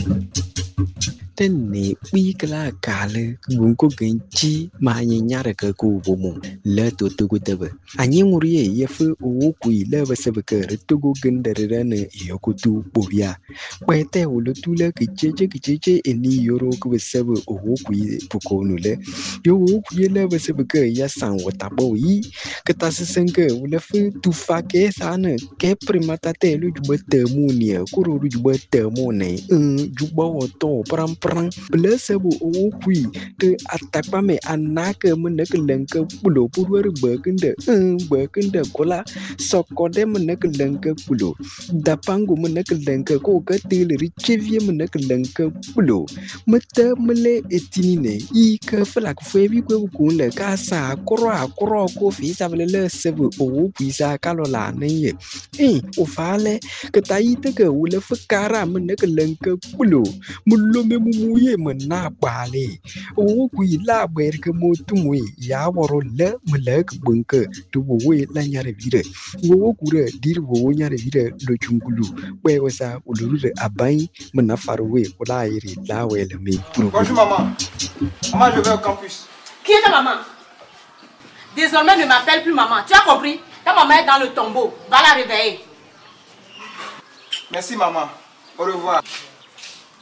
Tene wikla kale gunko genchi ma nyara ka ku bomo le to tugu tebe anyi ngurie yefu o ku ile basebe ke tugu gendere ne yokutu bobia kwete ulutule kicheche eni yoro ku basebe o ku pukonu le yo o ku ile basebe ke ya san watabo yi ketasenke ulefu tufa ke sana ke primata te lu jubete munia kuru jubete mone jubo to pram blessable o kui te atakpame anake menekelenke pulo purwer bekende kola sokode menekelenke pulo dapango menekelenke ko katele richevie menekelenke pulo mete mele etinine I ke flak febi ko kunle kasa akro ko fi sabele sebe o puisa kalola neye o fale ketaite ke wule fakara menekelenke pulo mulome muye mena bale o ku ila ber ke motumwe ya woro le mlek bunke to we la nyare vire wo ku re dir wo nyare vire lo chungulu we wasa uluru abai mena farwe wala iri la we le me. Bonjour maman. Maman, je vais au campus. Qui est ta maman? Désormais ne m'appelle plus maman. Tu as compris? Ta maman est dans le tombeau. Va la réveiller. Merci maman. Au revoir.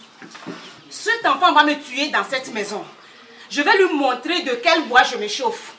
Cet enfant va me tuer dans cette maison. Je vais lui montrer de quel bois je me chauffe.